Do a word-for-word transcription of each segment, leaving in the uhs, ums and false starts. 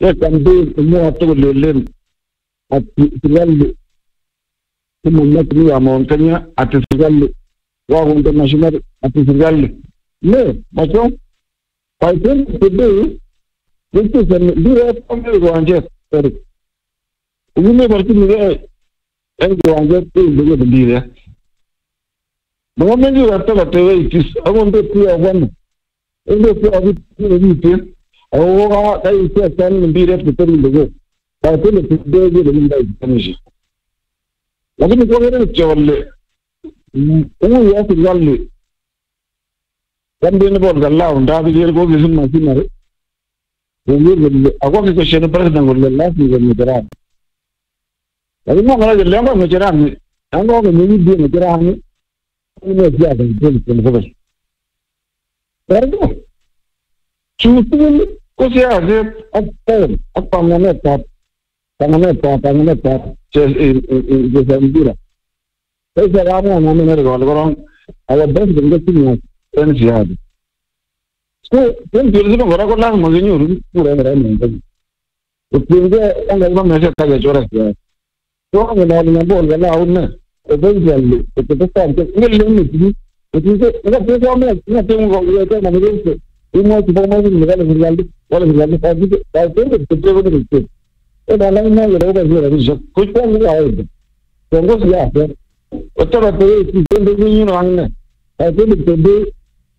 ya campaign mo to lelen at sigal kuma matri ya montanya at sigal wa international at sigal ne macho I think today this is an do family go anje sorry you may work in the and go anje to do the dire the moment you have to get away it is I want to see a one in the field oh I say standing be rest to tell the go I think today we will be finish lakini kwa hiyo chole huyu yake gani Kambini bol galla unda bi jere ko gisun ma sinare ngi agwa ke question president golle la fi golle dara ari mo ngala gelle ngo ngera ni ngo ko ni bi ngera ni ni ya da ko ko ko perdo chutu ko se ase appo apamane ta tamane ta tamane ta je je zambira ese ramo mo ne ne gol goron ala bes genge tinyo en siado so en dirse no gora kola mo genyo pura era ne o pinge anga ma me se ta ge chora sia so anga na na bol gala unna e ben jalli e te sta anche nel limit di e ti se ora te so me na te un go ge te na me se e mo ti pomo ni gala ni jalli wala ni jalli fa di ta te te te go ni te e na la na ge ro ge ro ko ko ni la e to go sia o te ba te ti te ni no anne e te te te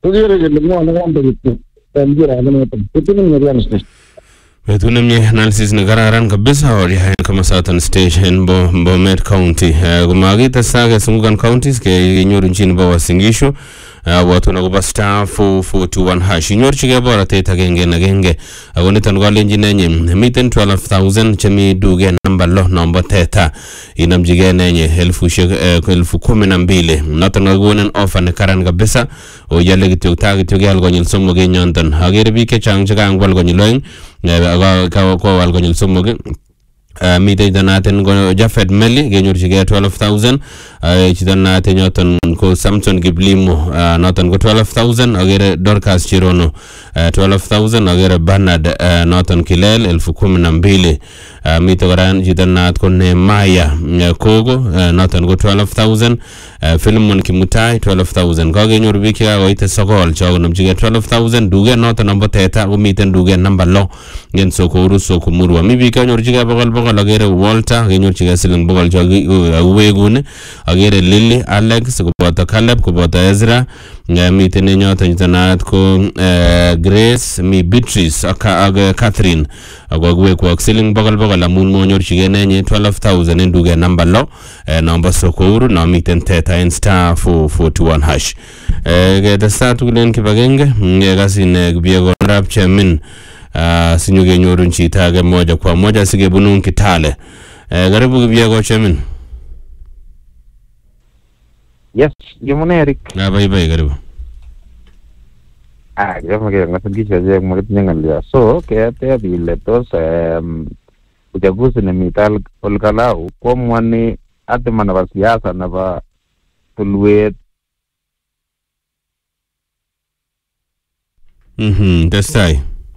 Betunem nye analysis na gararan kabisa wali hayan kama Southern Station bo Bomet County gumagi tasage sungugan counties ke nyoru nchini ba wasingisho watu na kuba star four four two one hash nyoru chige bora teta genge na genge agonitan kwa lenji nenye miten twelve thousand chemi duge namba lo namba teta inamjige nenye elfu elfu kumi na mbili natan gagunen ofa ne karan kabisa o yale gityo tagi tyo gal gonyil somo ge nyontan agere bike chang chaga angwal gonyiloing aga ka ko wal gonyil somo ge mite danaten go Jafet Meli genyor chige twelve thousand chidanaten nyoton ko Samson Giblimo noton go twelve thousand agere Dorcas Chirono twelve thousand agere Bernard noton Kilel elfu kumi na mbili mite garan chidanat ko Nehemaya Kogo noton go twelve thousand Philemon Kimutai twelve thousand ko genyor biki ga goite sokol chogonum chige twelve thousand duge noton number teta go miten duge number lo gen Sokoru Sokumurwa mi biki genyor chige bakal bakal agere Walter genyor chige siling bakal chogi wegune agere Lily Alex kubota Caleb kubota Ezra miten nyoton chidanat ko Grace mi Beatrice aka Catherine agwe ko siling bakal bakal amun mo nyor chige nenye twelve thousand en duge number lo number Sokoru na miten teta in star four four two one hash ge da start gulen kibagenge nge gasin biego rap chairman sinyuge nyorun chitage moja kwa moja sige bunun Kitale garibu biego chairman. Yes, gimana Eric? Ah bye bye garibu. Ah, jamu ke ngasigi saja murid nyangalia. So, kaya te bile tos um uchaguzi ni mital olkalau kwa mwani ate mana ba siasa na ba tulwet. Mhm, that's right.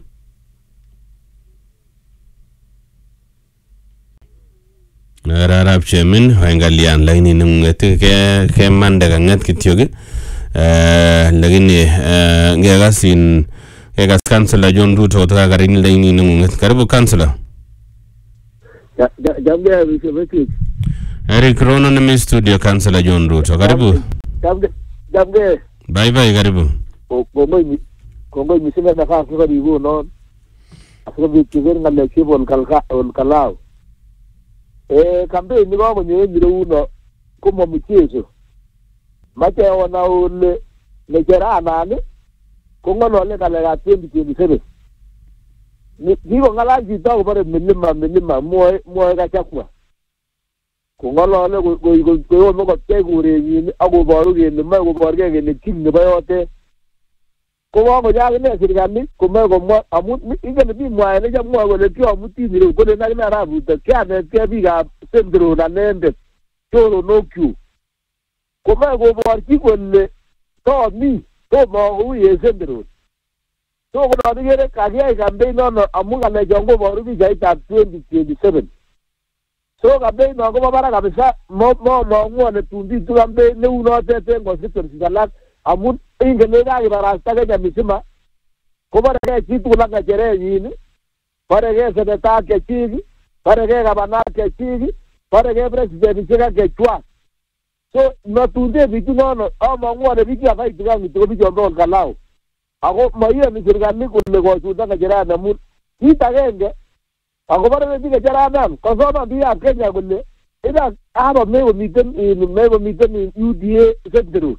Rarab chairman haingalian laini nungete ke ke manda kangat kityoge eh lakini eh ngagasin ngegas councilor John Ruto kutoka garini laini nunget. Karibu councilor. Ja jambe bisebeki. Eric Rono na studio councilor John Ruto. Karibu. Jambe jambe. Bye bye karibu. Kongo ni kongo ni sema na kafu kwa bigo no. Afika bikiver na lekibo kalka kalao. Eh campaign ni kwa mwenye ndiro uno kuma mchezo. Macha wana ule nekera nani kongo le kala twenty twenty-seven. Ni hiyo ngala jita ubare milima milima moe moe kachakwa. Kongo le go go go mo ko tegure ni ago baru ni ma go barge ni king bayote. Ko wa jaga ne sirgani ko me go mo amu ingene bi mo ne ja mo go le kyo muti ni ko le na na rabu ta kya ne ke bi ga sendro na nende toro no kyu ko me go bar ki ko le to mi to mo u ye sendro So kuna digere kagiyai campaign nono amu ngalecho koboru pichaitab twenty twenty-seven. So campaign no kobo barak kabisa mo mo mongwone tundi tu campaign neu notet en constituencies alak amu ingen ne kakibarasta Kenya misima koborege chitugul ak ngecherenyin, borege senetak chechik, borege gabanat chechik, borege presidentishek ak chechwak. So matunde bichu nono amongwone bichu akaitukang kityo bichu ombo Olkalau. Ako maiyoni serikali kole kochuta ngecheran amu kit agenge akobore biik ngecheranan kosoman biikab Kenya kole ila hapa mego miten mego miten U D A secretary.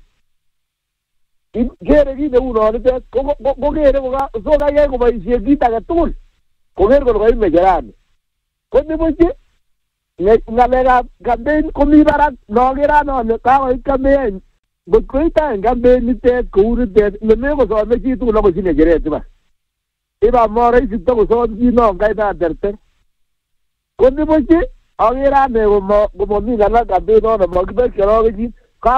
Kere kit neu nonitet ko kere so kayai koboisien kit age tugul koker kole koib ngecherani. Ko nibuch ngalekab campaign komi barak nokeran ale kakoit campaign but koita en campaign nitet kou nitet nemekosome chitugul akosich ngecheret iman. Iba moroisi tokosom chi non kaitaterter. Ko nibuch akere ane komomi ngalek campaign nono mokibekyorokechin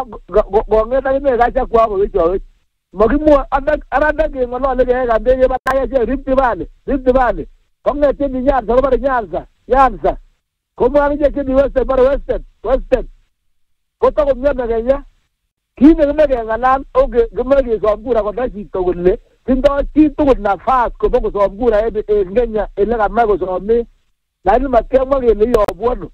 konget akine kachakwa kowechowech. Makimwoe aranda keng'olole keyai campaign kebatach echek Rift Valley, Rift Valley. Kong'et chemi Nyanza kobore Nyanza, Nyanza. Komwa akichek chemi Western bore Western, Western. Kotokomiano Kenya. Kit nekimoe keng'alal kimoe kesom kura konai chito kole tindoi chitugul nafas kobo kosom kura en Kenya ele kamach kosome. Lakini matkemwa kele iyobu ano.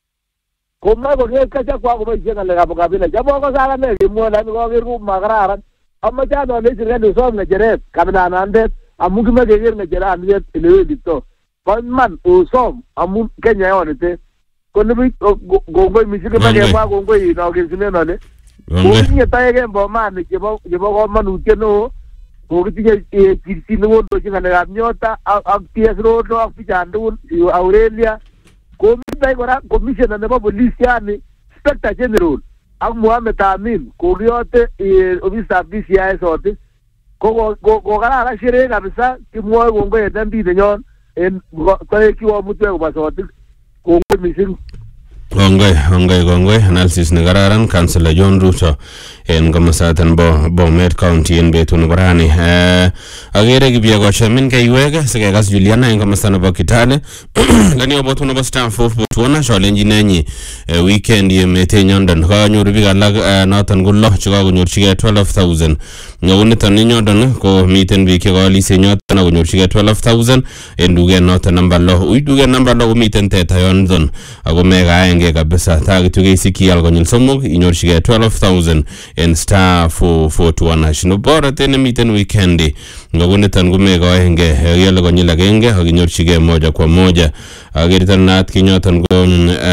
Komoe konget Kachakwa koboisien ng'alekab ukabila. Cham akose akane kemwoe lakini koker ko makararan. Amache ale serikali osom ngecheret kabilanandet amu kimoe keker ngecheranitet ele wendito. Bo iman osom amu Kenya yonitet. Ko nibuch kongoi mising kimoe kemwa kongoi nokesinen ale kokitinye toek en Bomani chebo komonutiet neo. Kokitinye chirsit nekondochin ng'alekab Nyota ak T S Rono ak bichan tugul Aurelia. Komitoi kora commissioner nebo police yani inspector general ak Mohamed Amin kokiyote ofisab D C I sote ko kokararan sherehe kabisa kimwoe kongoi en M P nenyon en toek kiwomutwech koba sotik kongoi mising. Kongoi, kongoi, kongoi, analysis ne kararan Councillor John Ruto en komosaten bo Bomet County en betut nebo rani. Eh agere kibye kochemin keiwek sikekas Juliana en komosta nebo Kitale. Lani obotu nebo staff of Botswana sholenji nenyi weekend yemete nyondon kanyoru biik alak noton ko lo chekakonyorchigei twelve thousand. Ngoniton ni nyondon ko miten biik chekolise nyoton akonyorchigei twelve thousand en duket noton namba lo. Ui duket namba lo komiten teta yondon ako meka nge kabisa takitu keisiki al konyil somok inyorchigei twelve thousand en star four forty-one hash. No bora tena miten weekendi ngoniton kumekoenge yele konyil agenge akinyorchigei moja kwa moja. Ageritan nat kinyoton ko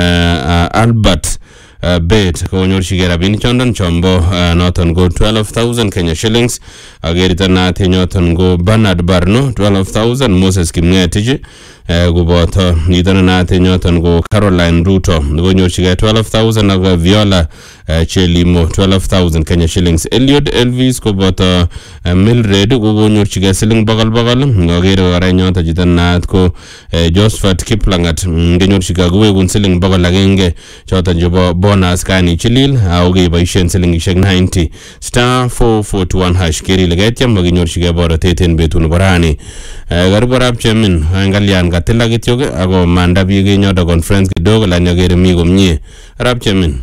Albert Uh, bet konyorchigei rabinik chondon chombo uh, noton go twelve thousand Kenya shillings. Ageritan nat nyoton go Bernard Barno twelve thousand, Moses Kimngetich uh, kuboto niton nat nyoton go Caroline Ruto konyorchigei twelve thousand ak Viola uh, Chelimo twelve thousand Kenya shillings. Eliud Elvis kuboto uh, Mildred konyorchigei siling bokol bokol. Ngagere kora nyoton jitan nat ko uh, Josephat Kiplangat ngenyorchigei kuwekun siling bokol agenge choton chebo bonus kani chilil au keboisien silingishek ninety star four forty-one hash keri legetya makinyorchigei borotet en betut nebo rani. Karibu rap chemin angalian katila kityok ako manda biik en yoto conference kidogo la nyagere mi komie rap chemin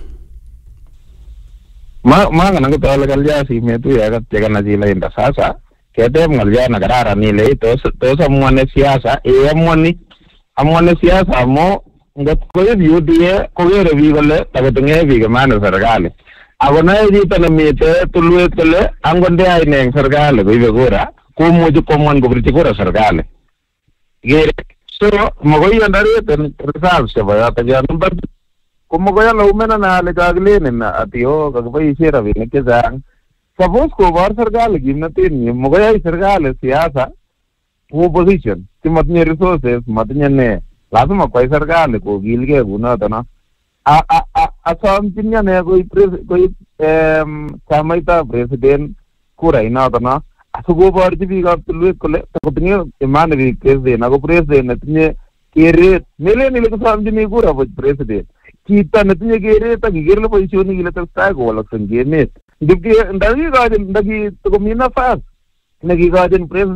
ma ma kana ngotole kalya simetu yakateka na jila inda sasa ketep ngalya na kararan ile tos tos amwane siasa e amwani amwane siasa amo ngot koib U D A kokere biik kole takotinye biik emani serikali ako nae chito nemite tulwet kole angonde aine eng serikali koibe kura komuchi komwan kopirchi kura serikali kere so makoi yondareten results chebo yotok yon mbar komokoi alaumena na ale kakilenin ati o kakiboisie rabinik chechang suppose kobor serikali kimnotenyi makoi yai serikali siasa opposition chematinye resources matinye ne lazima kwai serikali kokilgei kunoto no a a a asomchin ane koib koib em chamaitab president kura inoto no asikoborchi biikab tulwet kole takotinye imani biik president ako president netinye keret melen ile kisomchini kura boch president chito netinye keret akikere boisionik ile tesetai kowalakse eng emet ndakikochin ndakitokomi nafas nekikochin president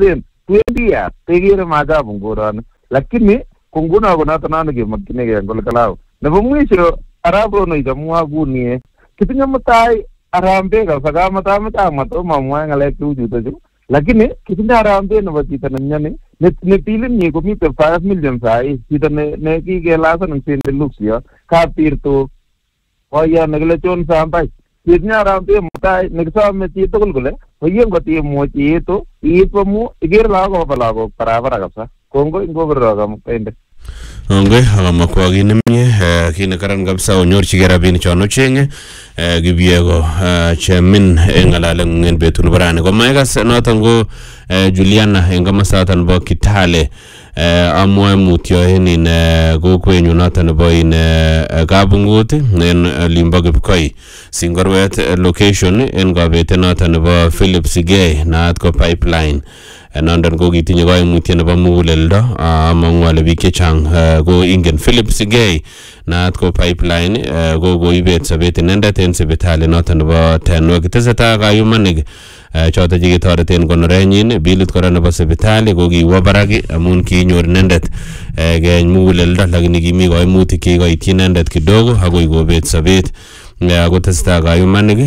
twenty tegere maajabu ngorani lakini kunguna kuna tanana ke makine ke ngol kalao nebo mwisho arabo no ikamwa kunie kitinye mutai arambe ka saka mata mata mato mamwa ngale tuju tuju lakini kitinye arambe nebo chito nemnyani ne pilin ni ko mite five million sai chito ne ne kikelaza ng sinde luxio kapirto oya nekile chon sampai kitinye arambe mutai nekisome chito kul kule oyen ko timo chito ipomu iger lago balago parabara kapsa kongo ingobro kam pende Onge akamakwa kinemye kine karan kabisa onyorchigei rabinik chon ochenge kibiego chemin eng ngalalengung en betut nebo rani komaikas noton ko Juliana eng komosaton bo Kitale amwae mutyo en in kokwenyu noton nebo in Kabungut en limbo Kipkoi Singorwet location en kabetet noton nebo Philip Sigei naat ko pipeline nondon ko kitinye koimutiet nebo muguleldo amang'u ale biik chechang ko ingen Philip Sigei naat ko pipeline ko koibet sobet inendet en sipitali noton nebo Tenwek tesetai kayumanik choto chekitoreten konorenyin bilit kora nebo sipitali ko kiwo barak amun kinyor inendet keny muguleldo lakini kimi koimutik chekikoityi inendet kidogo akoi kobet sobet ako tesetai kayumanik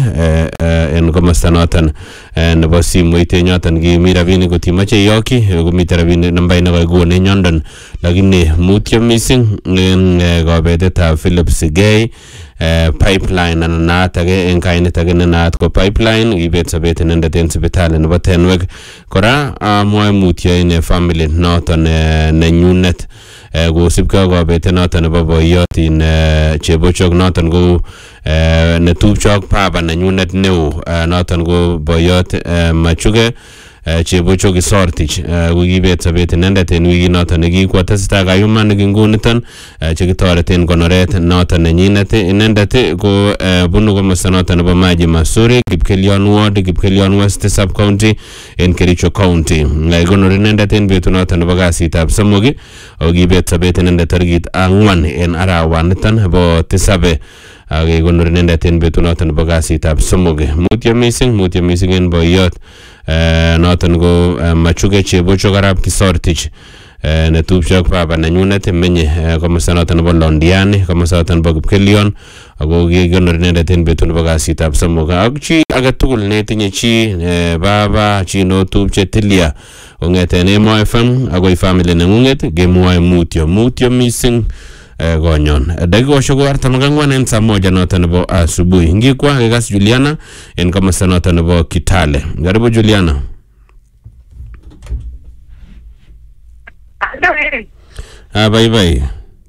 en komosta noton nebo simoit yoton kimi rabinik kotimache iyoki komite rabinik nambait nekakikon en yondon lakini mutyo mising en kabetetab Philip Sigei pipeline anan naat age en kainet age ne naat ko pipeline kibet sobet inendet en sipitali nebo Tenwek kora amwae mutyo en family noton nenyunet kosibkei ak kabetet noton nebo boiyot in Chebochok noton ko netupcho ak baba nenyunet neo noton ko boiyot Machuge Chebochok Isortich ko kibet sobet inendet en wikit noton nekikwo tesetai kayumanik nguniton chekitoreten konoret noton nenyinet inendet ko bunu komosta noton nebo Maji Masuri Kipkelion Ward Kipkelion West Sub County en Kericho County konori inendet en betut noton nebo kasitab somok ako kibet sobet inendet tarikit ang'wan en arawaniton bo tisabe ak konori inendet en betut noton nebo kasitab somok mutyo mising mutyo mising en boiyot noton ko Machuge Chebochok Arap Kisortich netupcho ak baba nenyunet menye komosta noton nebo Londiani komosta noton nebo Kipkelion ako kikonori inendet en betut nebo kasitab somok ak chi age tugul netinye chi baba chi notupche Tilia kong'eten Emo F M akoi family neng'ung'et kemwoe mutyo mutyo mising konyon dakikoshek ko artam ak ang'wan en saa moja noton nebo asubuhi ngikwa kekas Juliana en komosta noton nebo Kitale. Karibu Juliana. Ah, bye bye.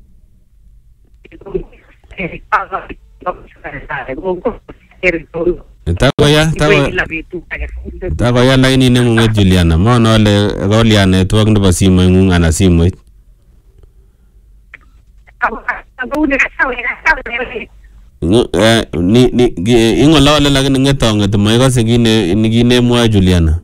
Takoya takoya takoya laini neng'ung'et Juliana mono ole kolya network nebo simoing'ung ana simoit. Ni ni ingolole lakini ngetong'et moikose kine kinemwoe Juliana.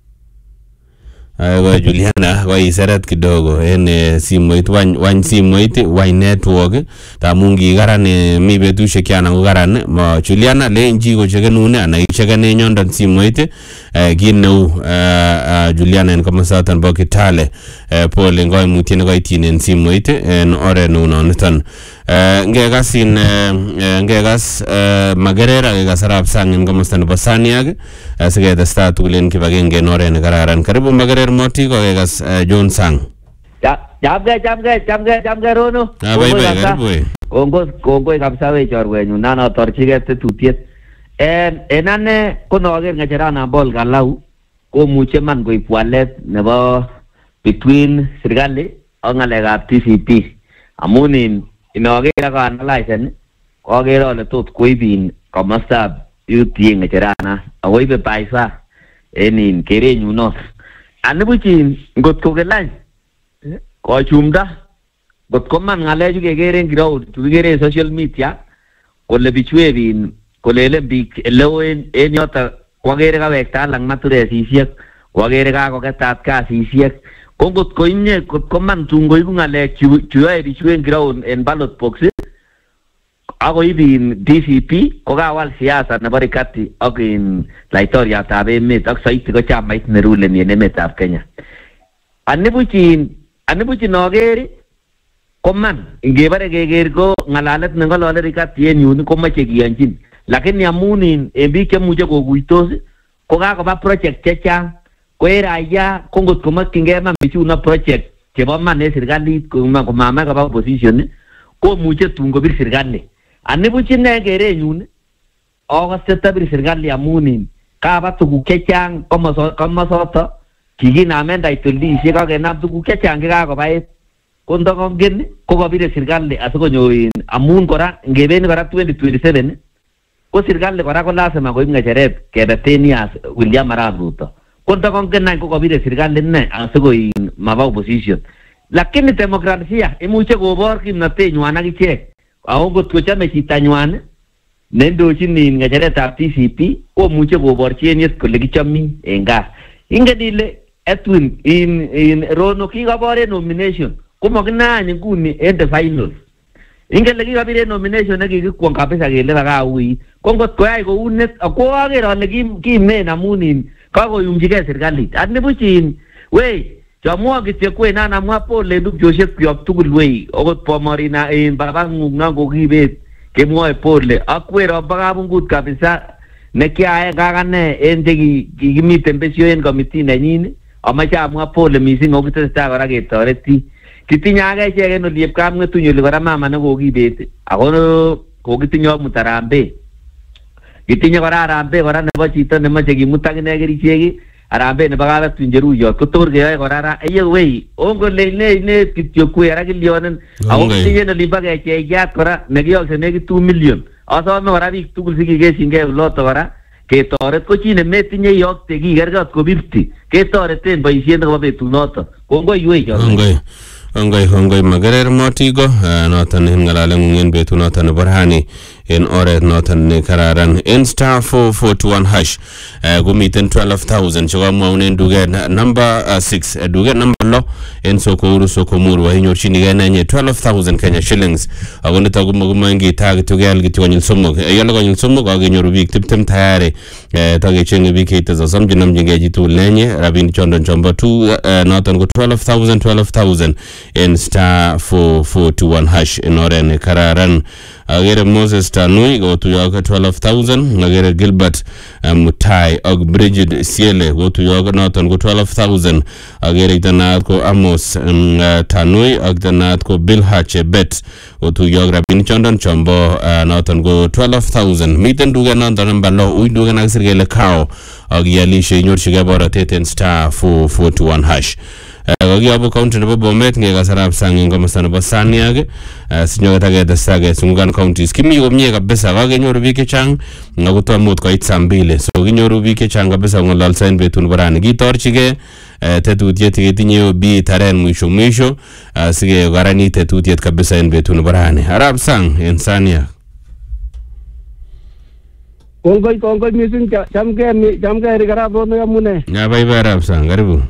Kwa Juliana kwa iseret kidogo en simoit wany wany simoit wany network tamun kikaran mi betusiek yana ko karan ma Juliana lenji ko chekenune ana ichekene nyondon simoit kin neu Juliana en komosaton bo Kitale pole ngoimutiet nekoityin en simoit en oret neu noniton ngekas in ngekas Makerere ak kekas Arap Sang en komosta nebo Saniak siketestai tugul en kibagenge en oret nekararan. Karibu Makerere Moti ko kekas John Sang. Chamge chamge chamge chamge Rono. Ah bye bye karibu. Kongo kongo kabisa we chorwenyu nano torchige tetutiet. En en ane konoker ngecherana bol Kalau komuche man koib walet nebo between serikali ak ngalekab T C P amun in inoker ak analysen koker ale tot koibin komostab U T A ngecherana akoibe paisa en in kerenyu not. Anibuchin ngot kokelany kochumda ngot koman ngalechu kekeren ground tukikeren social media kole bichwe bin kolelen biik eleo en en yoto kwakere kawekta lang maturesisiek kwakere kakoketat kasisiek ko ngot ko inye ngot koman tun koibu ngalek chu yoe bichu en ground en ballot box akoibin D C P kokawal siasa nebo Rikati ak in laitoriatab emet ak saiti ko chamait neruleni en emetab Kenya. anibuchin anibuchin ogeri koman ngebare keger ko ngalalet ne ngolole Rigathi en yun komache kiyanchin lakini amun en biik chemuche kokuitos ko kakoba project chechang ko raia ko ngot komakyingei man bichuno project chebo man en serikalit komama koba opposition komuche tun kobir serikali anibuchin ne kerenyun akose tabir serikali amun kaba tuguk chechang komosoto kikinamen title deed kakenam tuguk chechang chekakobait ko ndokongen ko kabire serikali asikonyor amun kora ngebeni kora twenty twenty-seven ko serikali kora ko lazima koib ngecheret kebe ten years William Arap Ruto ko ndokongen any ko kabire serikali ne asikoin maba opposition lakini demokrasia imuche kobor kimnatenywan ak ichek ako ngot kochome chitanywan nendochin ngecheretab T C P komuche koborchi en yet kole kichomi en gas ingen ile Edwin in in Rono kikabor en nomination komakinany nguni en the finals ingen le kikabir en nomination nekikikwong kabisa kele kakauit ko ngot koyai kounet ako aker ale kimen amun in kakoyumchigei serikalit anibuchin wei chamwa kityo kwenan amwa pole tupchosiek kyok tugul wei okot pomorina en babang'ung nangokibet kemwoe pole akwero pa kabungut kabisa nekiae kakane en chekikimiten besio en komiti nenyin amache amwa pole missing okitesetai kora ketoreti kitinye ake ichek en oliep kapng'etuny oli kora mama nekokibet ako kokitinye amut Harambee kitinye kora Harambee kora nebo chito nemoche kimut akine kerichek Harambee nebo Kaptun Cheruyot kotor keyoe kora ra eye wei ongole ne ne kityo kwe ara kilionen ako kitinye olimbo kechekiat kora nekiyokse nekit two million asome kora biik tugul sikikeshingei loto kora ketoret ko chi nemetinye iyokte kikerkot kobirti ketoreten boisiet nekobo betunoto kongoi wei kongoi kongoi kongoi makerer motigo noton en ng'alaleng'ung en betunoto nebo rani en oret noton ne kararan en star four four two one hash komiten twelve thousand chekamwaun en duket number six duket number lo en Soko Uru Soko Muru inyorchinigei nenye twelve thousand Kenya shillings ako nito komakitaa kityo keal kityo konyil somok yole konyil somok akenyoru biik tiptem tayari takechenge biik eighty sosom chenomchingei chitugul nenye rabinik chondon chombo two noton ko twelve thousand twelve thousand en star four four two one hash en oret ne kararan agere Moses Tanui kotuyo ak twelve thousand agere Gilbert Mutai ak Bridget Siele kotuyo ak noton ko twelve thousand agere itanat ko Amos Tanui ak itanat ko Bill Hachebet kotuyo ak rabinik chondon chombo noton ko twelve thousand miten duket noton namba lo ui duket nakisir kele Kao ak ialishe inyorchigei borotet en star four four two one hash kakiyobu county nebo Bomet nge kasarab sang en komosta nebo Saniak sinyoketagete sungukan counties kimi komie kabisa kakenyoru biik chechang ngakoto mut koit saa mbili so kinyoru biik chechang kabisa ng'ololso en betut nebo rani kitorchigei tetutiet ketinye O B taren mwisho mwisho sikekaraniit tetutiet kabisa en betut nebo rani arab sang en Saniak kongoi kongoi missing chamgei chamgei Rigarab Rono amune nyabaibai arab sang karibu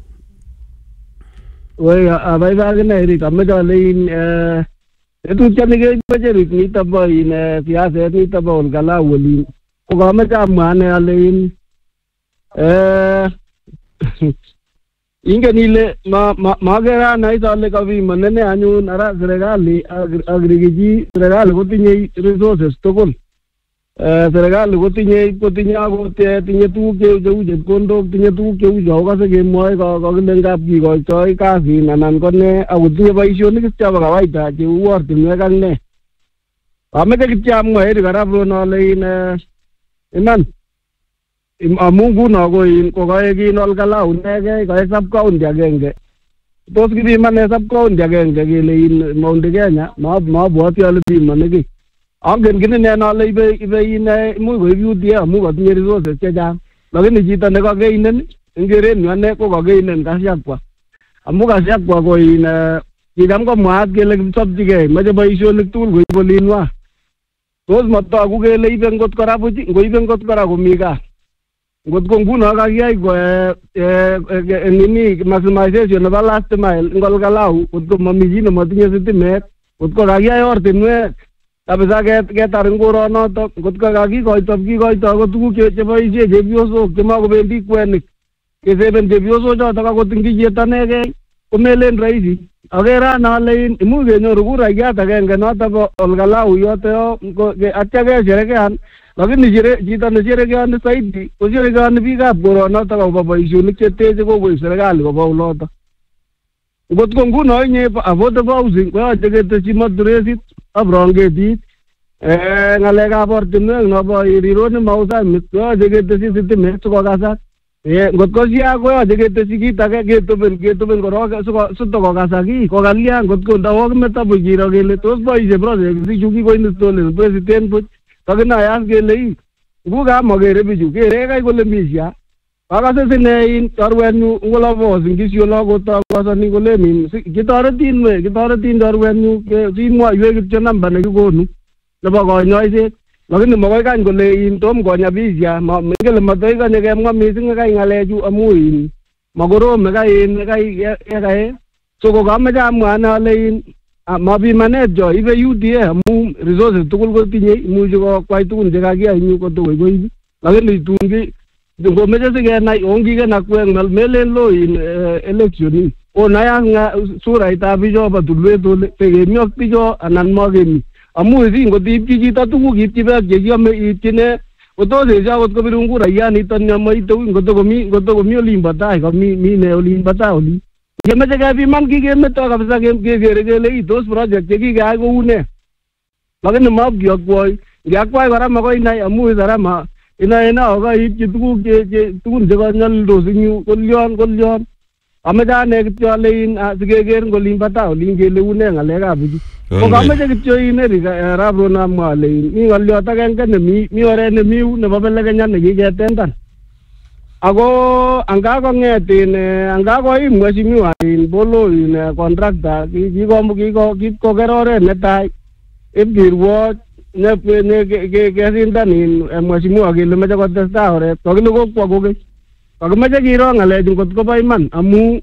Wei abaibai akine Erik ameche alein tetutiet nekemoche Erik nito bo in siaset nito bo Olkalau olin ko kameche amwa ane alein ingen ile makere anait ale kapimane ne anyun ara serikali ak Rigiji serikali kotinye resources tugul serikali kotinye kotinye akot tinye tuguk cheu chepkondok tinye tuguk cheu cho kase kemwoe kakile ngap kikoitoi kasit anan ko ne akotinye boisionik chebo kawaida cheu ortinwek ak ne ameche kityo amwa Erik Arap Rono ale in iman amu nguno ko in kokaek in Olkalau inegei kaek sub county agenge tos kipimane sub county agenge kele in Mount Kenya mabwoti ale pimane kiy angen kini nen ale ibe ibe ine imuch koib U D A amu katinye resources chechang lakini chito nekakeinen eng kerenyu ane ko kakeinen Gachagua amu Gachagua ko in kikam komwaat kele kipchopchigei mache boisionik tugul koib olinwa tos matoku kele ibe ngot kora buch ngoibe ngot kora komi gaa ngot ko nguno kakiyai ko nini maximization nebo last mile eng Olkalau ngot ko mami chi nematinye sitimet ngot ko kakiyai ortinwek kabisa ketar ngoronotok ngot ko kakikoito kikoito ko tuguk cheboisie chepyosok chemakobendi kwenik keseben chepyosochotok akot ngiyetane komelen rahisi. Akere nale imuch kenyoru kuraiyat agenge notok bo Olkalau yoto atya kesherekean, lakini chito nesherekeani saidi kosherekeani biikab koronotok akobo boisionik cheteche kokoib serikali koba olotok. Ngot ko nguno inye affordable housing koyoche keteshi maturesit ak branketit, ng'alekab ortinwek nobo Rironi Mau-Summit koyoche keteshi sitimet sikokasak. Ngot ko siya koyoche keteshi kit age ketoben ketoben korok sitokokasak ii kokalya ngot ko ndawo kimeto buch kiro kele tos boisie project ichu kikoinstolen president buch kakinayas kele ii nguka makere bichu kere kai kole mi siya. Akase sine in chorwenyu ngolobo singisio lokotoi kosoni kole min kitoretin we kitoretin chorwenyu simwoiwech kityo namba nekikonu nebo konyoiset. Lakini makoi kany kole in tom konya bisya mengele matoi kanye kemwa mising kai ng'alechu amu in makorome kai in kai yekae. So kokameche amwa ane ale in mapimanet cho ibe U D A amu resources tugul kotinye imuchi kokwai tugun chekakiyai eng yu kotokoi koibi. Lakini tun ngomeche sikenai ongiken akwek melen lo in election onayas nga suraitab bicho bo tulwet ole tekemi ak bicho anan makemi. Amu isi ngot iipchi chito tuguk iipchi beek chekiame iipchine kotosesyo akot kobirun kuraiyat niton nemoite ngotokomi ngotokomi olimbo tai komi mi ne olimbo tai oli. Ngemeche kepiman kikemeto kabisa kekere kele itos project chekikeyai kou ne. Lakini mapkiyokwoi ngeakwai kora makoi inai amu isarama inae nao kaipchi tuguk che tugun chekanyolildos ing yu kolyon kolyon. Ameche ane kityo ale in sikeker ngolimbo tai olin kele une ng'alekab bichu. Kokameche kityo in Eric arap Rono amwa ale in mi ng'olyot agenge nemi mi oret nemi yu nebo Belekenya nekiketendan. Ako angakong'et in angakoim mheshimiwa in Bolo in contractor kikoker oret netai ipkirwoch ne kesindan in mheshimiwa kele meche kotestai oret lakini kokwo kokeny. Kakimeche kiro ng'alechu ngot kobo iman amu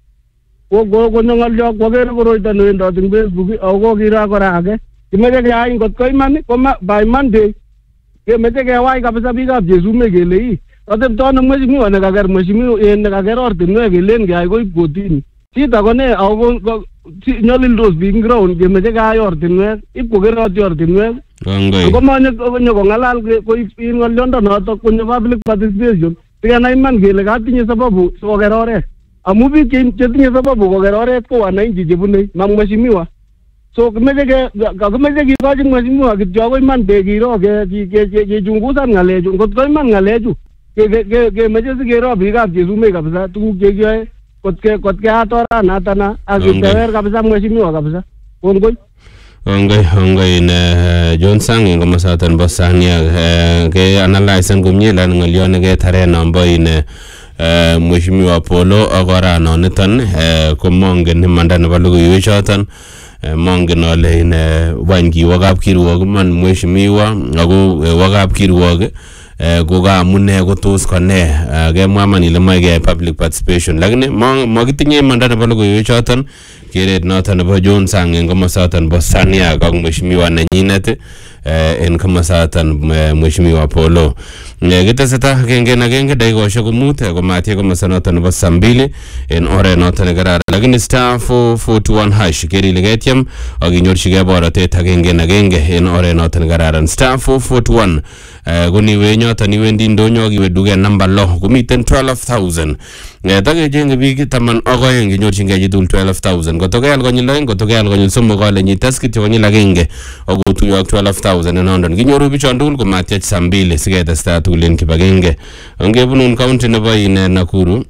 konyo ng'olyo kwakere koroito newendot eng Facebook ako kokiro kora age. Kimeche keyai ngot ko iman ko by Monday kemeche kewai kabisa biikab Jesume kele ii ateptono mheshimiwa nekaker mheshimiwa nekaker ortinwek kelen keyai koib kotini. Chito ko ne ako nyolildos biik ing ground kemeche keyai ortinwek ipkokeroti ortinwek. Komanyo konyo kong'alal koib ng'oliondonotok konyo public participation sikenai iman kele katinye sababu sikoker oret. Amu biik chetinye sababu koker oret ko wananchi chebune ma mheshimiwa. So kimeche kakimeche kikochi mheshimiwa kityo akoi Monday kiro kechungusan ng'alechu ngot ko iman ng'alechu kemeche sikero biikab Jesume kabisa tuguk chekiyoe kot keyat oranatana ak ketewer kabisa mheshimiwa kabisa. Kongoi. Ongoi ongoi ne John Sang ing komasaton bo Sania ke analyze komye lan ng'olyo neketare nombo ine mheshimiwa Polo ak orano niton ko mongen imanda nebo logoiwek choton mongen ale ine wany kiwo kapkirwok iman mheshimiwa ako wo kapkirwok ko kaamune kotos kone kemwa man ile moe keyai public participation lakini makitinye imanda nebo logoiwek choton keret noton nebo John Sang eng komosaton bo Sania ak mheshimiwa nenyinet en komosaton mheshimiwa Polo. Kiteseta agenge na agenge dakikoshek komut komatye komosa noton nebo saa mbili en oret noton nekararan lakini star four four one hash keri ile ketyem ak inyorchigei borotet agenge na agenge en oret noton nekararan star four four one koniwe nyoton iwendi ndonyo ak iwe duket namba lo komiten twelve thousand takechenge biik taman ak oeng inyorchingei chitugul twelve thousand kotokeal konyil oeng kotokeal konyil somok kale nyites kityo konyil agenge akotuyo ak twelve thousand en ondon kinyoru bichon tugul komatyech saa mbili siketestai tugul en kibagenge ongebunun county nebo ine Nakuru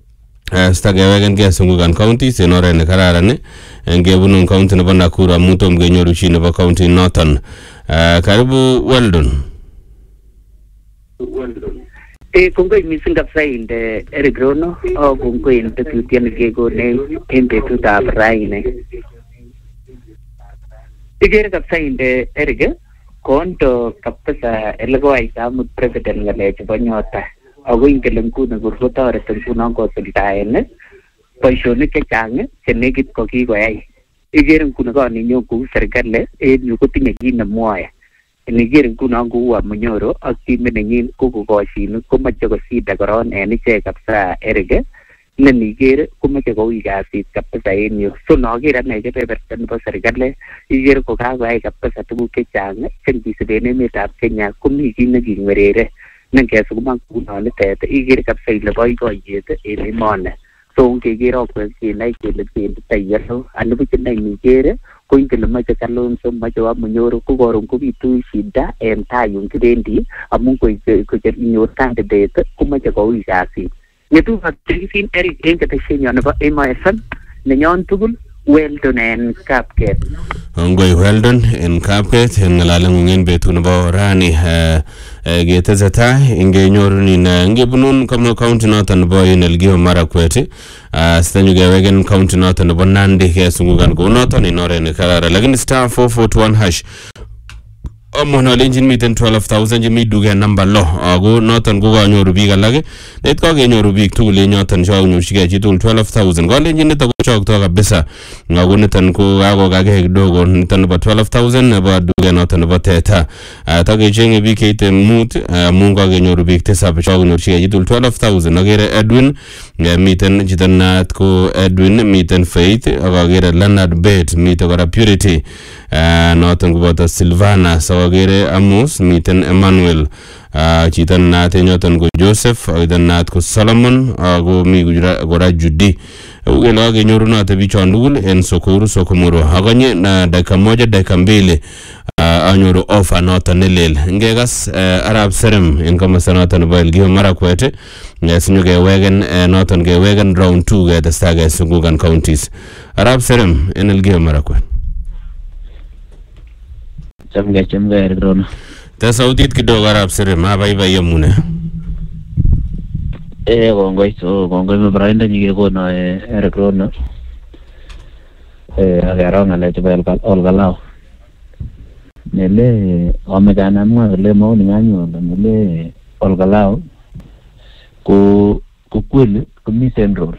stakeweken sungukan counties en oret nekararan ngebunun county nebo Nakuru amu tom kenyoru chi nebo county noton. Karibu Weldon. Eh, kongoi mising kabisa inde Eric Rono o kongoi inde tetutiet nekekone en betutab raini. Ikere kabisa inde Eric kondo kabisa elekoaita amut president ng'alek chebo nyota ako ingele nguni kotoreti ngunon kosuldaen boisionik chechang chenekit kokikoyai. Ikere nguni kaninyo kou serikali en yu kotinye kit nemwoe iniger nguno kou Munyoro ak timit nenyin ko kokoshin komoche kosida koron en ichek kabisa Eric neniger komoche koui kasit kabisa en yu so noker ane kebeberta nebo serikali iger kokakoyai kabisa tuguk chechang chengisiben emetab Kenya komi kit nekingwerere nengesukuma kunonitet iger kabisa ile boiboiyet en emoni so ngeker okwek kenai kele benditoi ano anibuch inai niger ko ingele moche Kalonzo moche Munyoro ko koron kobitu shida en tai yun kibendi amun konyor candidate komoche koui kasit ngetubat chekisin Eric en keteshenyon nebo Emo F M nenyon tugul Weldon en Kapket. Ngoi Weldon en Kapket en ngalalengung en betut nebo rani ketesetai ingenyorunin ngebunun kama county noton nebo Elgeyo Marakwet sitanyu keweken county noton nebo Nandi kesungukan kou noton en oret nekararan lakini star four four one hash Omono lenjin miten twelve thousand jemi duge number lo ako noton ko kanyoru biik alak net ko kenyoru biik tugul en yoton chakonyorchigei chitugul twelve thousand ko lenjin nito ko chokto kabisa ngako niton ko kakokake kidogo niton nebo twelve thousand nebo duge noton nebo teta takechenge biik keite mut amun kakenyoru biik tisab chakonyorchigei chitugul twelve thousand akere Edwin miten chito naat ko Edwin miten Faith akakere Leonard Bet miten kora Purity noton koboto Silvana sawagere Amos miten Emmanuel chito naat enyoton ko Joseph akita naat ko Solomon ako mi kora Judy ukelo akenyoru note bichon tugul en Sokuru Sokomoro akonye na dakika moja dakika mbili anyoru offer noton nelel ngekas Arab Serem en komosta noton nebo Elgeyo Marakwet sinyo keweken noton keweken round two ketesta kesungukan counties Arab Serem en Elgeyo Marakwet. Chamge chamge Eric Ta sautit kidogo Arab Serem abaibai amune. Eh kongoi so kongoi mbraindo nyike kono Eric Rono. Eh agaro ngale chebel olgalao. Nele omejana mwa le maoni nganyo nele olgalao ku ku kweli ku mi central.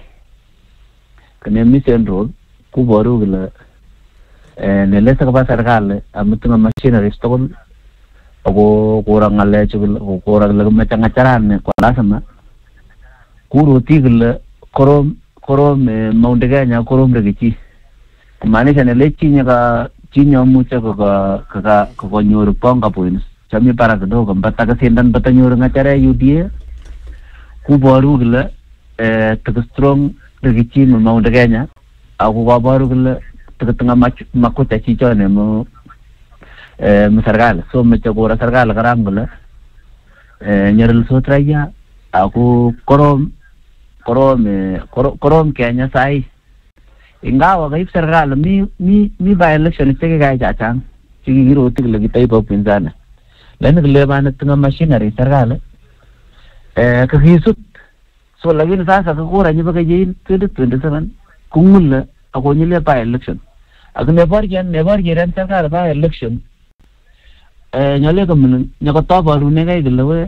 Kene mi central ku boru gila eh nele sakapa serikali amutunga machinery stokol ako kurang ngale chukul kurang lagu macam acaran kwa lasama kuru tigil korom korom Mount Kenya korom regichi kumaanisha nele chinya ka chinya mucha ka ka ka nyoro ponga points chami para kidogo mbata ka sendan bata nyoro ngachara U D A ku boru gila eh tak strong regichi Mount Kenya aku ka boru gila tengah makuta chicho ne mo eh serikali so mecha kura serikali karam gula eh nyeril sotraya aku korom korom korom Kenya sai ingawa gaib serikali mi mi mi by election cheke kai chachang chiki giro tigla kita ipo pinzana lain gele bana tengah machinery serikali eh kehisut so lagi sasa kura nyiba kayin twenty twenty-seven kungul ako nyile by election aku never gen never gen serikali by election eh nyale kamun nyakota baru negai gelewe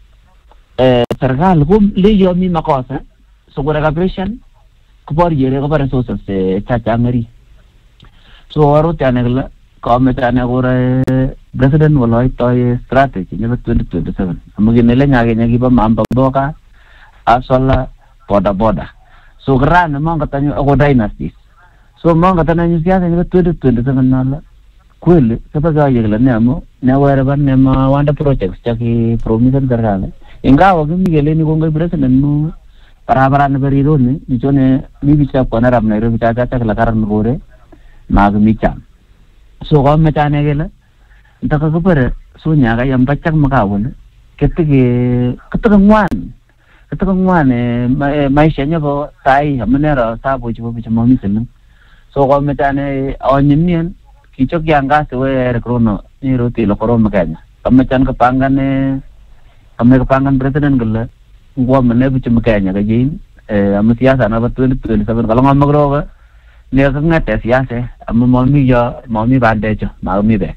eh serikali kum le yomi makosa so kura kapression kupar jere kupar sources se chachangari so aro tane gele kame tane kura president walai toy strategy nyaba twenty twenty-seven amugi nele nyage nyagi pa mamba boka asola boda boda so grana manga tanyo ako dynasties so manga tanyo siasa nyaba twenty twenty-seven nala kweli sabaga yegla nemo nawara ban nema wanda projects chaki promission serikali ingawa kimigele ni kongo president no para na berido ni nichone bibicha kwa naram na bibicha ta kala karan gore mag micha so ko metane gele ndaka ko pare so nyaga yam bachak makawon ketige ketige ngwan ketige ngwan e maisha nyabo tai hamanera sabo chibo bicha mamisen so ko metane awanyimien kichok yanga sewe rekrono ni roti lo korom Kenya kamachan kapangane kame kapangan president gele gua mene bicha Kenya kajin eh am siasa na twenty twenty-seven kalau ngam magroga ne ka ngate siasa am mami ya mami bandejo mami be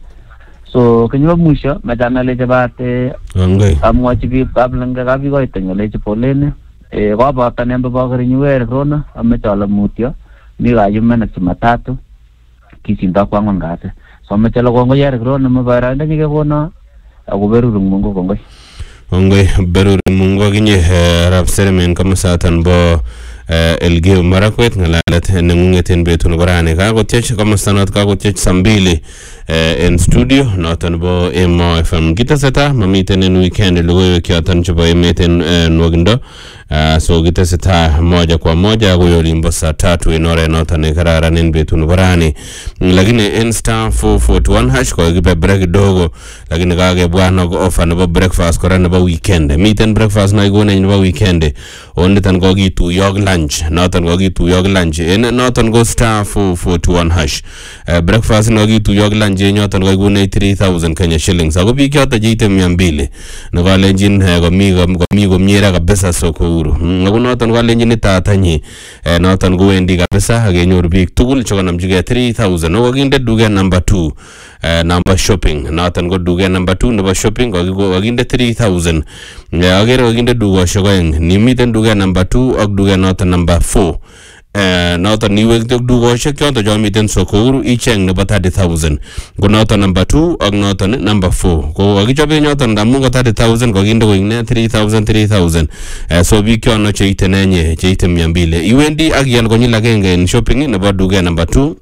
so kanyo musho madana le jabate ngai am wachibi kablanga gabi go itenyo le polene eh go ba tanembe ba garinywe rekrono am chala mutyo mi ga yumena matatu kisinda kwa ngongate somechalo kongoi yar kro na mabaranda nyike kono ako beruru mungu kongoi kongoi beruru mungu akinye rap seremen kama satan bo Elgeyo Marakwet ngalalet nengungeten betun barani kakotiech kama stanot kakotiech sambili en studio noton bo Emo F M kitaseta mamiten en weekend logoiwek choton chebo emet en nwogindo so kitaseta moja kwa moja koyo limbo saa tatu en oret noton nekararan en betun barani lakini en star four forty-one hash ko kibe break kidogo lakini kakebwa nog offer nebo breakfast kora nebo weekend miten breakfast na igone nebo weekend onditan ko gitu yog lunch noton ko gitu yog lunch en noton go star four forty-one hash breakfast no gitu yog lunch nyoton ko igone three thousand Kenya shillings ako biik yoto jeite mia mbili no kalenjin komi komi komnyera kabisa soko uru ako noton kalenjin tatanyi noton kowendi kabisa akenyor biik tugul chekonamjige three thousand no kinde duke number two number shopping noton ko duke number two nebo shopping ko kinde three thousand agere kinde dukoshek oeng nimiten duke number two ak duke noton number four Uh, noton niwek dukoshek choton cho miten soko uru icheng nebo thirty thousand ko noton number two ak noton number four ko kakichobe nyoton ndamun ko thirty thousand ko kinde koine three thousand three thousand uh, so biik chono cheite nenye cheite mia mbili iwendi ak ial konyil agenge en shopping nebo duke number two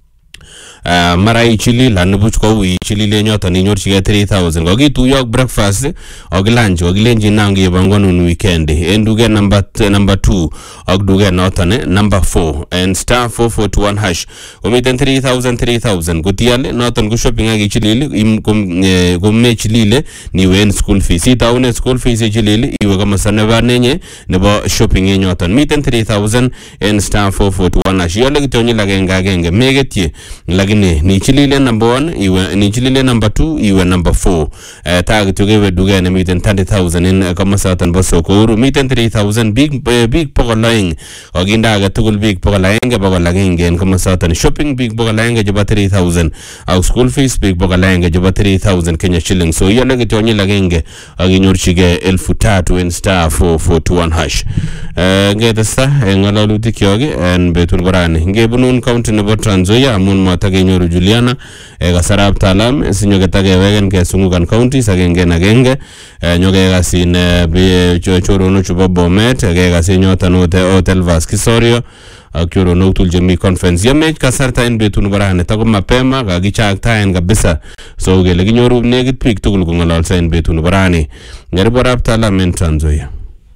Uh, mara ichili la nubuch ko ichili le nyoton inyorchige three thousand ko kituyo breakfast ak lunch ko kilenjin nangi yebangonun weekend en duke number number two ak duke noton number four and star four forty-one hash ko miten three thousand three thousand ko tiale noton ko shopping ak ichili ko me chilile niwe en school fees itaune school fees ichili iwe kama sanaba nenye nebo shopping en nyoton miten three thousand and star four forty-one hash yole kitonyi lagenga agenge megetye lakini ni chilile number one iwe ni chilile number two iwe number four uh, tag tugewe dugane miten thirty thousand in kama satan boso ko uru miten three thousand big uh, big pokolaing oginda aga tugul big pokolaing pokolaing en kama satan shopping big pokolaing jeba three thousand au school fees big pokolaing jeba three thousand Kenya shillings so yale kitonyi lagenge aginyorchige elfu tatu en star four forty-one hash uh, ngeta ngalalutik yoge en betun barani ngebunun county nebo Trans Nzoia amun mata nyoru Juliana e kasarab talam sinyo getage wegen ke sungukan county sagenge nagenge nyoge gasin be choro no chubo Bomet ge gasin nyota no hotel Vaskisorio akiro no tuljemi conference yame kasarta en betun barane tago mapema ga gichakta en kabisa so gele ginyoru negit pik tugul ko ngololsa en betun barane ngari borab talam en Trans Nzoia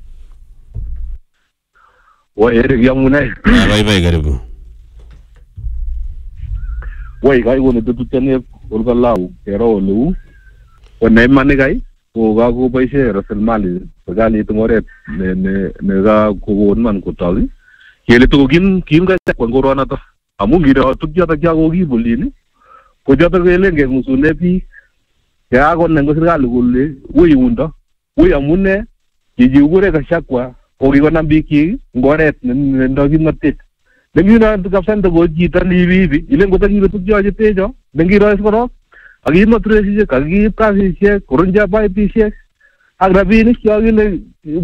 wa ere yamune bye bye karibu Wai kai woni dutu tene olga lau ero lu wonai mane kai ko ga ko paise rasal mali gali tumore ne ne ne ga ko won man ko tawi yele to gin kin ga ko ngorona to amu gira to jata ga ko gi bolini ko jata gele nge musune pi ya ko nengo sirgali gulle wi unda wi amune ji ugure ga shakwa ko gi gona biki ngoret ne ndogi matit Dengina tukapsan to goji tani bibi ile ngota ngi betu jaje tejo dengi rais kono agi matresi je kagi kasi je korunja bai pi je agrabi ni kya gile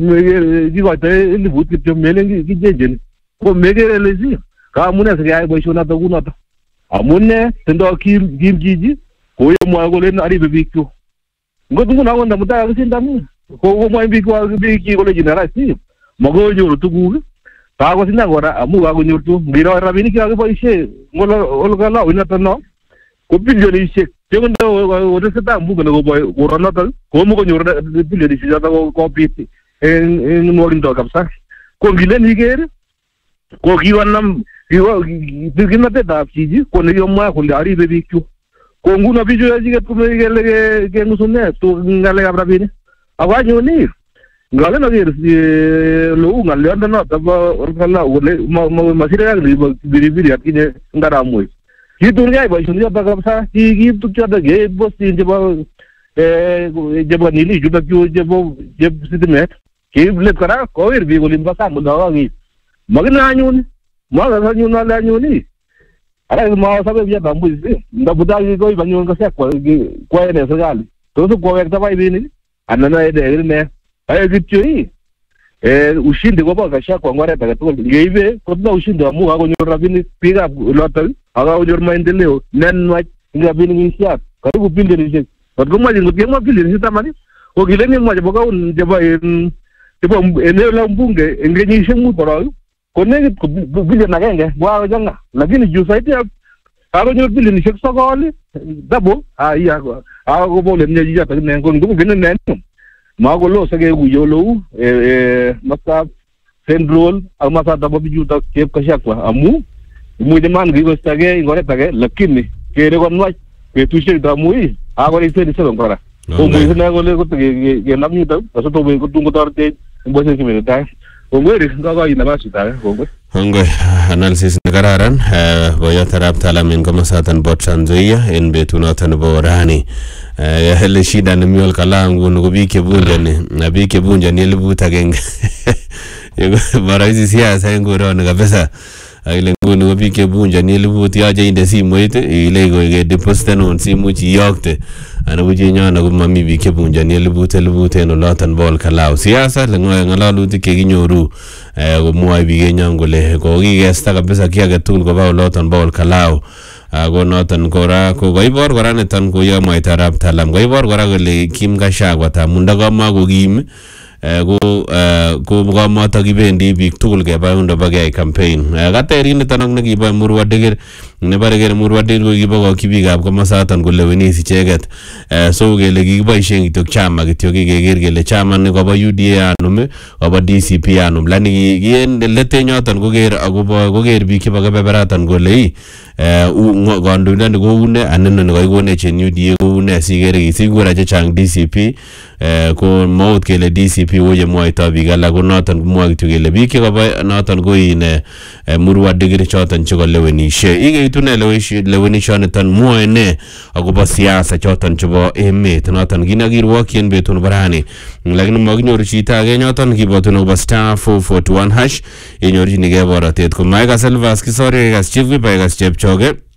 ji gote ile but kityo melengi ki jejen ko megere lezi ka amune se ay boy shona to guna to amune tendo kim kim jiji ko yo mo go len ari bibi ko ngotu nguna wonda muta ga sindamu ko ko mo bi ko bi ki ko le jinara si mago yo tugu Tago sina gora amu ga nyurtu biro rabini ki age paise ngolo olgala wina tano ko biljoni se tegondo wode seta amu ga go boy gorona tal ko mo ko nyurda biljoni se jata ko kopiti en en morindo kapsa ko gile ni gere ko giwanam giwa digina te da chiji ko ne yomma ko ari bebi kyu ko nguna bijo yaji ke tume gele ke ngusune to ngale ga rabini awa nyoni ngale na gere lo ngale anda na taba orkala ole masire ya biri biri akine ngara moy ki dunya ba shuniya ba kapsa ki ki tu chada ge bos tin jeba e jeba nili juda kyo jebo jeb sidmet ki blet kara ko ir bi golim ba sa mudawa gi magna anyun ma ga anyun na anyuni ara ma sabe ya bambu nda budagi ko ibanyun ka sa ko ko ene sagali to so ko ekta bai bini anana ede ne ay gityo eh ushindi kwa baka shakwa ngwara takatoka ngeive kwa ushindi wa Mungu akonyor rabini piga lotal aga onyor maendeleo nen nga bilingisiat karibu bilionishek kot komwachi ngot kemwa bilionishek taman ko kile ni mwache bo kaun chebo en chebo eneo la mbunge en kenyisiek mut korok ko nekit bilion agenge kwa janga lakini juu saiti kakonyor bilionishek sokol double aya ako bole mnye jata ne ko ndugu gene ne magolo sage guyo lo eh masa central au masa dabo bijuta kep kashakwa amu mu de man gigo stage ngore tage lakini kere ko nwach petushek da mui ako ni tedi selo ngora ko mu ne ko le ko ge ge namni da so to ko tungo torte mbo se kimere ta ko ngori ngaga ina basu ta ko ngori Hongoi analysis ne kararan boyo tarab talamin komasatan Botchan Nzoia en betunoton bo rani hele shida ne miol kalangu no bike bunjani na bike bunjani elibut agenge bara hizi siasa ngorone kabisa ile nguni ko bike bunjani elibut yaje inde simoit ile go ge deposit non simu chi yokte ana buje nyana ko mami bike bunjani elibut elibut en lotan bol kalau siasa le ngoy ngalalutik ke ginyoru ko moy bige nyangole ko kigesta kabisa kiage tugul ko ba lotan bol kalau ako noton kora ko koibor kora neton ko yo moitarab talam koibor kora kole Kim Gachagua tamunda kama ko kim ko ko komoto kibendi biik tugul keba undo bagay campaign katerin neton ak nekibo Murwadegir nebare Murwadegir ko kibo kibikab komosaton kole wenis icheget so kele kikiboisien kityo chama kityo kigeger kele chama ne kobo U D A anum kobo D C P anum lani kien lete nyoton koger akobo koger biik chebo kebeberatan kole kandoindet ko une anen ne koikone chen U D A ko une sigere kisigura chechang D C P ko maut kele D C P oye mwaito biik alak ko noton mwa kityo kele biik chekobo noton ko in Murwadegir choton chekolewenishe ikeitune lewenishoniton mwoe ne akobo siasa choton chebo emet noton kinakirwokyin betun barani lakini makinyoru chito age nyoton kibotun akobo star four forty-one hash inyorchinigei borotet ko maikas Elvas Kisoria ikas Chief Whip ikas Chepchoge